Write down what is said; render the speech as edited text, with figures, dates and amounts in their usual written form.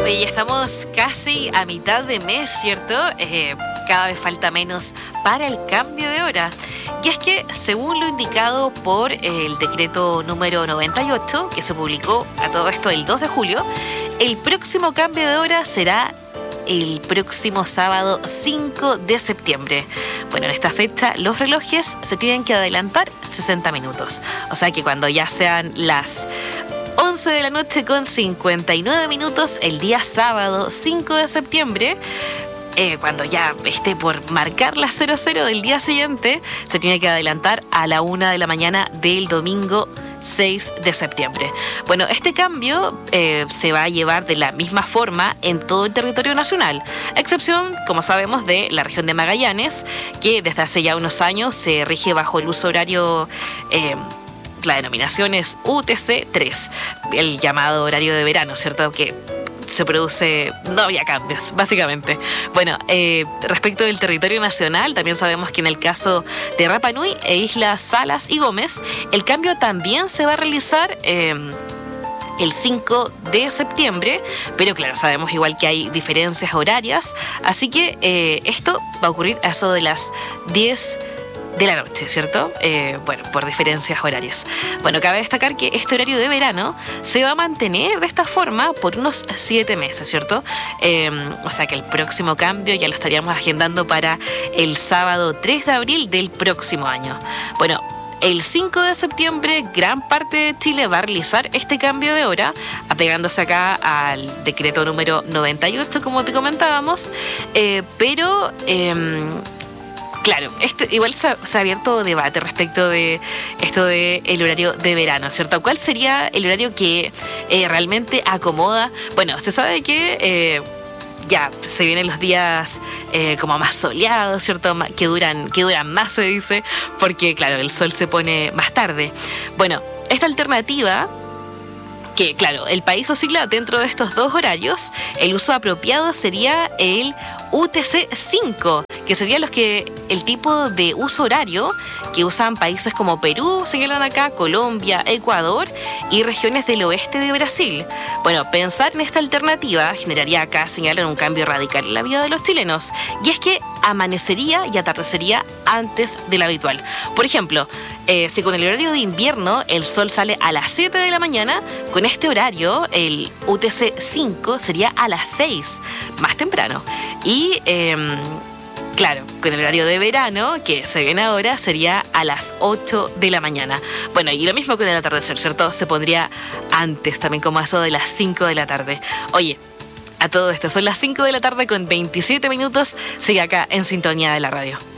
Oye, ya estamos casi a mitad de mes, ¿cierto? Cada vez falta menos para el cambio de hora. Y es que, según lo indicado por el decreto número 98, que se publicó a todo esto el 2 de julio, el próximo cambio de hora será el próximo sábado 5 de septiembre. Bueno, en esta fecha los relojes se tienen que adelantar 60 minutos. O sea que cuando ya sean las 11 de la noche con 59 minutos el día sábado 5 de septiembre, cuando ya esté por marcar la 00 del día siguiente, se tiene que adelantar a la 1 de la mañana del domingo 6 de septiembre. Bueno, este cambio se va a llevar de la misma forma en todo el territorio nacional, a excepción, como sabemos, de la región de Magallanes, que desde hace ya unos años se rige bajo el uso horario. La denominación es UTC 3, el llamado horario de verano, ¿cierto? Que se produce, no había cambios, básicamente. Bueno, respecto del territorio nacional, también sabemos que en el caso de Rapa Nui e Islas Salas y Gómez, el cambio también se va a realizar el 5 de septiembre, pero claro, sabemos igual que hay diferencias horarias, así que esto va a ocurrir a eso de las 10 de la noche, ¿cierto? Bueno, por diferencias horarias. Bueno, cabe destacar que este horario de verano se va a mantener de esta forma por unos 7 meses, ¿cierto? O sea que el próximo cambio ya lo estaríamos agendando para el sábado 3 de abril del próximo año. Bueno, el 5 de septiembre gran parte de Chile va a realizar este cambio de hora, apegándose acá al decreto número 98, como te comentábamos, pero claro, igual se ha abierto debate respecto de esto del horario de verano, ¿cierto? ¿Cuál sería el horario que realmente acomoda? Bueno, se sabe que ya se vienen los días como más soleados, ¿cierto? Que duran más, se dice, porque claro, el sol se pone más tarde. Bueno, esta alternativa, que claro, el país oscila dentro de estos dos horarios, el uso apropiado sería el UTC 5, que sería el tipo de uso horario que usan países como Perú, señalan acá, Colombia, Ecuador y regiones del oeste de Brasil. Bueno, pensar en esta alternativa generaría acá, señalan, un cambio radical en la vida de los chilenos, y es que amanecería y atardecería antes de lo habitual. Por ejemplo, si con el horario de invierno el sol sale a las 7 de la mañana, con este horario el UTC 5 sería a las 6, más temprano. Y claro, con el horario de verano, que se viene ahora, sería a las 8 de la mañana. Bueno, y lo mismo con el atardecer, ¿cierto? Se pondría antes, también como a eso de las 5 de la tarde. Oye, a todo esto, son las 5 de la tarde con 27 minutos. Sigue acá en sintonía de la radio.